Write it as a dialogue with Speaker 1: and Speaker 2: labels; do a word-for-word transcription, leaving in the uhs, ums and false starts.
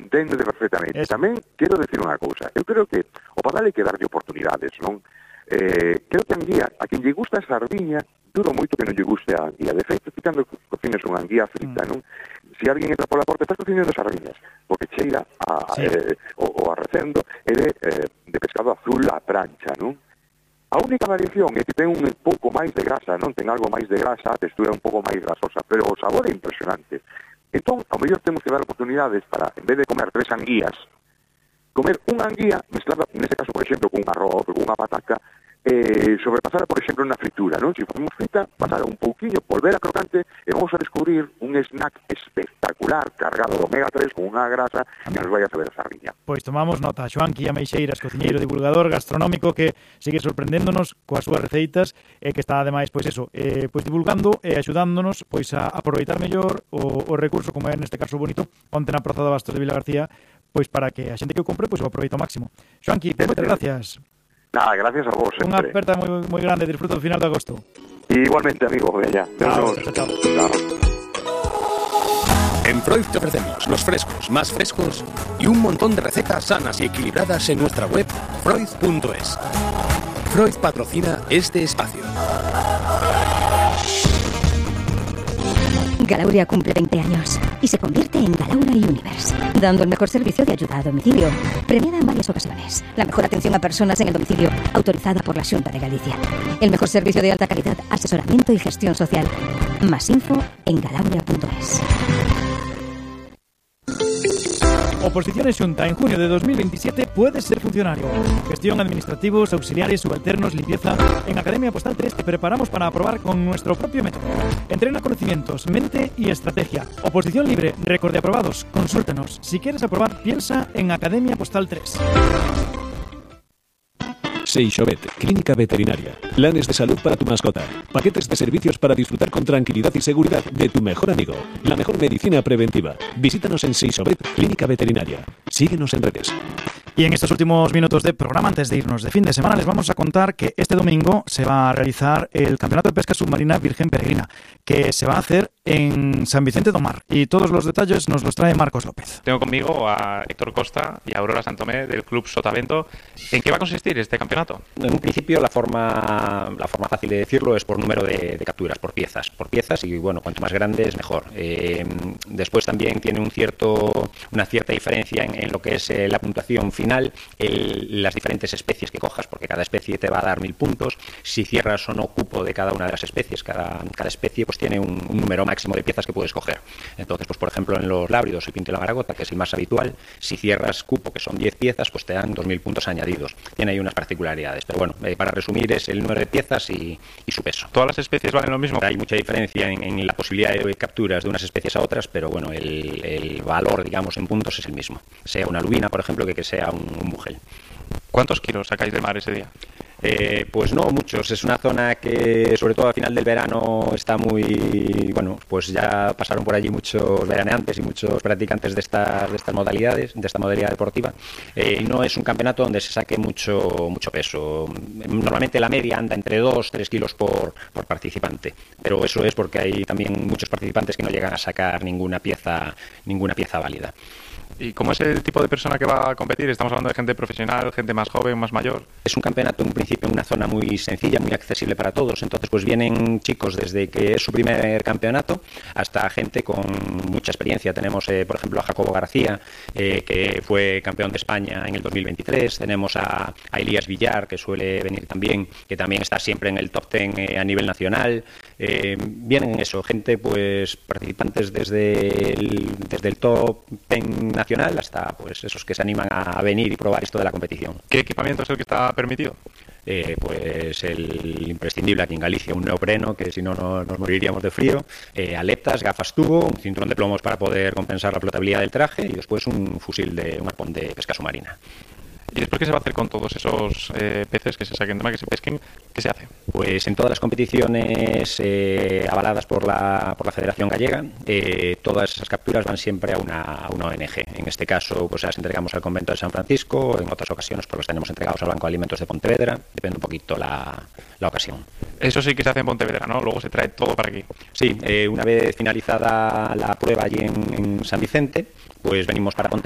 Speaker 1: entende perfectamente.
Speaker 2: Eso.
Speaker 1: Tamén quero decir unha cousa. Eu creo que o padal hai que darlle oportunidades, non? Eh, creo que a anguía, a quen lle gusta a sardiña, duro moito que non lle guste a anguía. De feito, ti cando cocinas unha anguía frita, non? Se alguén entra pola porta, estás cocinando sardiñas, porque cheira a,
Speaker 2: Sí.
Speaker 1: eh, o, o arrecendo é de, eh, de pescado azul a prancha, non? A única variación é que ten un pouco máis de grasa, non? Ten algo máis de grasa, a textura un pouco máis grasosa, pero o sabor é impresionante. Entón, ao mellor temos que dar oportunidades para, en vez de comer tres anguías, comer unha anguía mezclada, neste caso, por exemplo, con un arroz ou con unha pataca, eh, sobrepasada, por exemplo, na fritura, non? Se facemos frita, pasar un pouquiño, volver a crocante, e vamos a descubrir un snack espectacular, cargado de omega tres, con unha grasa que nos vai a saber a sardiña.
Speaker 2: Pois tomamos nota. Xoán Quilla Meixeiras, cociñeiro divulgador gastronómico que sigue sorprendéndonos coas súas receitas e que está ademais, pois eso, eh, pois divulgando e axudándonos pois a aproveitar mellor o, o recurso, como é neste caso bonito, onte na Praza de Bastos de Vila García, pois para que a xente que o compre pois o aproveite ao máximo. Xoán Quilla, moitas gracias.
Speaker 1: Nada, gracias a vos
Speaker 2: Unha
Speaker 1: sempre.
Speaker 2: aperta moi moi grande, disfruta do final de agosto.
Speaker 1: Igualmente, amigo, veña.
Speaker 2: Chao, chao, chao.
Speaker 1: Chao.
Speaker 3: En Freud te ofrecemos los frescos más frescos y un montón de recetas sanas y equilibradas en nuestra web freud punto es. Freud patrocina este espacio.
Speaker 4: Galauria cumple veinte años y se convierte en Galaura Universe, dando el mejor servicio de ayuda a domicilio, premiada en varias ocasiones, la mejor atención a personas en el domicilio, autorizada por la Xunta de Galicia, el mejor servicio de alta calidad, asesoramiento y gestión social. Más info en galauria punto es.
Speaker 2: Oposiciones Xunta. En junio de dos mil veintisiete puedes ser funcionario. Gestión, administrativos, auxiliares, subalternos, limpieza. En Academia Postal tres te preparamos para aprobar con nuestro propio método. Entrena conocimientos, mente y estrategia. Oposición libre, récord de aprobados. Consúltanos. Si quieres aprobar, piensa en Academia Postal tres.
Speaker 5: Seixovet, clínica veterinaria. Planes de salud para tu mascota. Paquetes de servicios para disfrutar con tranquilidad y seguridad de tu mejor amigo. La mejor medicina preventiva. Visítanos en Seixovet, clínica veterinaria. Síguenos en redes.
Speaker 2: Y en estos últimos minutos de programa, antes de irnos de fin de semana, les vamos a contar que este domingo se va a realizar el Campeonato de Pesca Submarina Virgen Peregrina, que se va a hacer en San Vicente do Mar. Y todos los detalles nos los trae Marcos López.
Speaker 6: Tengo conmigo a Héctor Costa y a Aurora Santomé del Club Sotavento. ¿En qué va a consistir este campeonato?
Speaker 7: En un principio la forma, la forma fácil de decirlo es por número de, de capturas, por piezas, por piezas y bueno, cuanto más grande es mejor. Eh, después también tiene un cierto, una cierta diferencia en, en lo que es eh, la puntuación final, el, las diferentes especies que cojas, porque cada especie te va a dar mil puntos. Si cierras o no cupo de cada una de las especies, cada, cada especie pues tiene un, un número máximo de piezas que puedes coger. Entonces, pues por ejemplo en los lábridos, el pinto y la maragota, que es el más habitual, si cierras cupo, que son diez piezas, pues te dan dos mil puntos añadidos. Tiene ahí unas particularidades. Pero bueno, eh, para resumir es el número de piezas y, y su peso.
Speaker 6: ¿Todas las especies valen lo mismo?
Speaker 7: Hay mucha diferencia en, en la posibilidad de capturas de unas especies a otras, pero bueno, el, el valor, digamos, en puntos es el mismo. Sea una lubina, por ejemplo, que que sea un, un bugel.
Speaker 6: ¿Cuántos kilos sacáis del mar ese día?
Speaker 7: Eh, pues no muchos, es una zona que sobre todo al final del verano está muy, bueno, pues ya pasaron por allí muchos veraneantes y muchos practicantes de estas, de estas modalidades, de esta modalidad deportiva, eh, y no es un campeonato donde se saque mucho, mucho peso. Normalmente la media anda entre dos a tres kilos por, por participante, pero eso es porque hay también muchos participantes que no llegan a sacar ninguna pieza, ninguna pieza válida.
Speaker 6: ¿Y cómo es el tipo de persona que va a competir? Estamos hablando de gente profesional, gente más joven, más mayor.
Speaker 7: Es un campeonato en un principio en una zona muy sencilla, muy accesible para todos. Entonces pues vienen chicos desde que es su primer campeonato hasta gente con mucha experiencia. Tenemos eh, por ejemplo a Jacobo García, eh, que fue campeón de España en el dos mil veintitrés. Tenemos a, a Elías Villar, que suele venir también, que también está siempre en el top ten eh, a nivel nacional. Eh, vienen eso, gente pues participantes desde el, desde el top ten nacional hasta pues esos que se animan a venir y probar esto de la competición.
Speaker 6: ¿Qué equipamiento es el que está permitido?
Speaker 7: Eh, pues el imprescindible aquí en Galicia, un neopreno que si no, no nos moriríamos de frío, eh, aletas, gafas tubo, un cinturón de plomos para poder compensar la flotabilidad del traje y después un fusil de un arpón de pesca submarina.
Speaker 6: ¿Y después qué se va a hacer con todos esos eh, peces que se saquen de mar, que se pesquen? ¿Qué se hace?
Speaker 7: Pues en todas las competiciones eh, avaladas por la, por la Federación Gallega, eh, todas esas capturas van siempre a una, a una O N G. En este caso, pues las entregamos al convento de San Francisco, en otras ocasiones pues los tenemos entregados al Banco de Alimentos de Pontevedra, depende un poquito la, la ocasión.
Speaker 6: Eso sí que se hace en Pontevedra, ¿no? Luego se trae todo para aquí.
Speaker 7: Sí, eh, una vez finalizada la prueba allí en, en San Vicente, pues venimos para Pontevedra